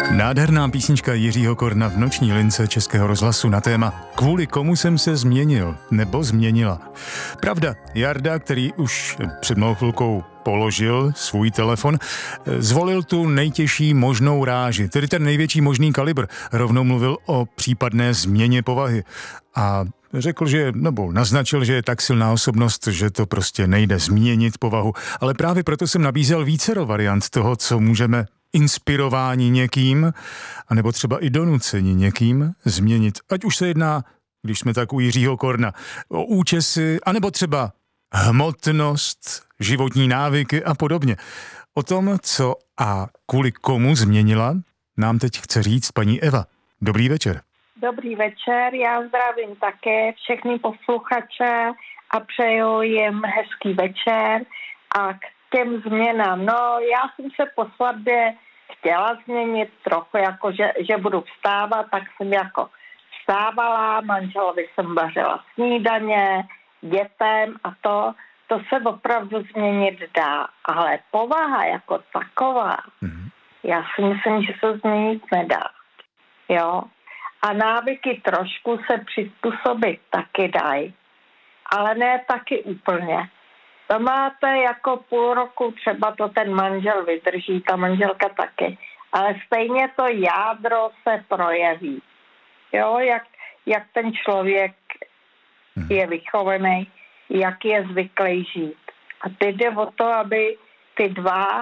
Nádherná písnička Jiřího Korna v noční lince Českého rozhlasu na téma Kvůli komu jsem se změnil nebo změnila. Pravda, Jarda, který už před malou chvilkou položil svůj telefon, zvolil tu nejtěžší možnou ráži, tedy ten největší možný kalibr. Rovnou mluvil o případné změně povahy a řekl, nebo naznačil, že je tak silná osobnost, že to prostě nejde změnit povahu, ale právě proto jsem nabízel vícero variant toho, co můžeme inspirováni někým, anebo třeba i donuceni někým změnit. Ať už se jedná, když jsme tak u Jiřího Korna, o účesy, anebo třeba hmotnost, životní návyky a podobně. O tom, co a kvůli komu změnila, nám teď chce říct paní Eva. Dobrý večer. Dobrý večer, já zdravím také všechny posluchače a přeju jim hezký večer a k těm změnám. No, já jsem se po svatbě chtěla změnit trochu, jako že budu vstávat, tak jsem jako vstávala, manželovi jsem vařila snídaně, dětem a to se opravdu změnit dá, ale povaha jako taková, já si myslím, že se změnit nedá, jo. A návyky trošku se přizpůsobit taky dají, ale ne taky úplně. To máte jako půl roku, třeba to ten manžel vydrží, ta manželka taky, ale stejně to jádro se projeví. Jo, jak ten člověk je vychovaný, jak je zvyklý žít. A teď jde o to, aby ty dva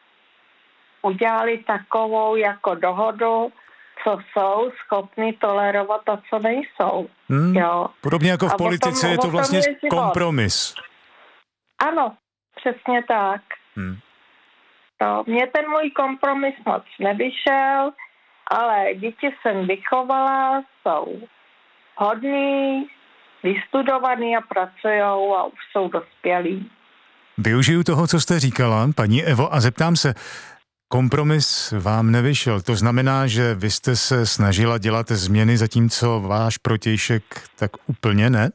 udělali takovou jako dohodu, co jsou schopni tolerovat a co nejsou. Jo. Podobně jako v politice je to vlastně kompromis. Ano, přesně tak. Mně ten můj kompromis moc nevyšel, ale děti jsem vychovala, jsou hodní, vystudovaní a pracujou a už jsou dospělí. Využiju toho, co jste říkala, paní Evo, a zeptám se, kompromis vám nevyšel. To znamená, že vy jste se snažila dělat změny, zatímco váš protějšek tak úplně ne?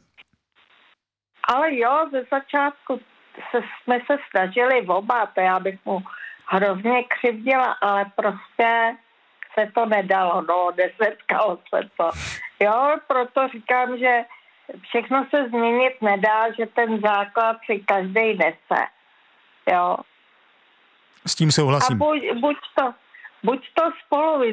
Ale jo, ze začátku jsme se snažili oba, to já bych mu hrozně křivdila, ale prostě se to nedalo, nesetkalo se to. Jo, proto říkám, že všechno se změnit nedá, že ten základ si každej nese. Jo. S tím souhlasím. A buď to spolu